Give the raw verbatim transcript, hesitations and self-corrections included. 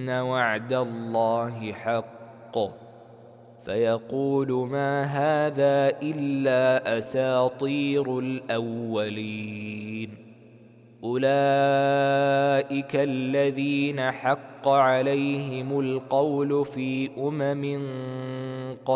وعد الله حق فيقول ما هذا إلا أساطير الأولين. أولئك الذين حق عليهم القول في أمم